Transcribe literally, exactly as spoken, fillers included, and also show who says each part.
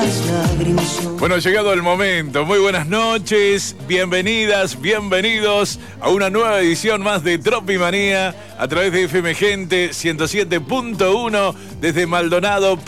Speaker 1: Bueno, ha llegado el momento. Muy buenas noches, bienvenidas, bienvenidos a una nueva edición más de Tropimanía a través de F M Gente ciento siete punto uno desde Maldonado.